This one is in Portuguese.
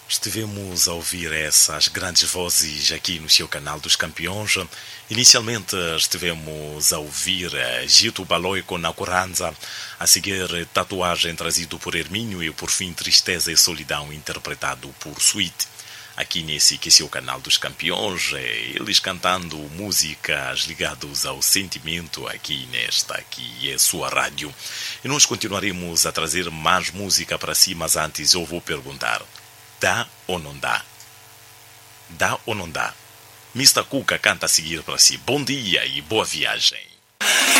Estivemos a ouvir essas grandes vozes aqui no seu canal dos campeões. Inicialmente estivemos a ouvir Gito Baloi com Nakuranza, a seguir Tatuagem trazido por Hermínio e por fim Tristeza e Solidão interpretado por Sweet. Aqui nesse que é o canal dos campeões, eles cantando músicas ligadas ao sentimento aqui nesta que é sua rádio. E nós continuaremos a trazer mais música para si, mas antes eu vou perguntar: dá ou não dá? Dá ou não dá? Mr. Cuca canta a seguir para si. Bom dia e boa viagem.